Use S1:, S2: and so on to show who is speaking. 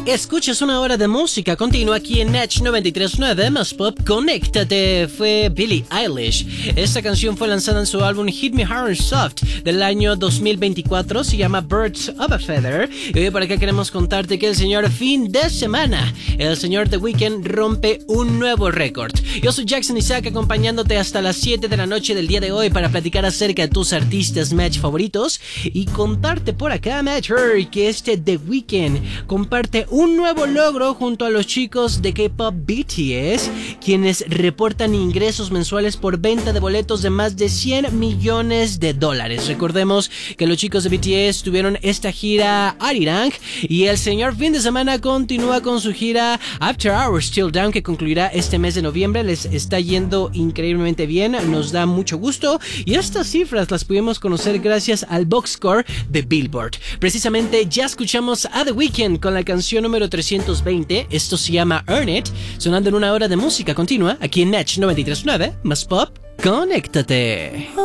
S1: Escuchas una hora de música continua aquí en Natch 93.9 más Pop. Conéctate, fue Billie Eilish. Esta canción fue lanzada en su álbum Hit Me Hard and Soft del año 2024. Se llama Birds of a Feather. Y hoy por acá queremos contarte que el señor fin de semana, el señor The Weeknd, rompe un nuevo récord. Yo soy Jackson Isaac, acompañándote hasta las 7 de la noche del día de hoy para platicar acerca de tus artistas match favoritos y contarte por acá, Matcher, que The Weeknd comparte un nuevo logro junto a los chicos de K-pop BTS, quienes reportan ingresos mensuales por venta de boletos de más de $100 millones. Recordemos que los chicos de BTS tuvieron esta gira Arirang y el señor fin de semana continúa con su gira After Hours Till Dawn, que concluirá este mes de noviembre. Les está yendo increíblemente bien, nos da mucho gusto, y estas cifras las pudimos conocer gracias al Box Score de Billboard. Precisamente ya escuchamos a The Weeknd con la canción número 320. Esto se llama Earn It, sonando en una hora de música continua aquí en Natch 93.9 más Pop. Conéctate.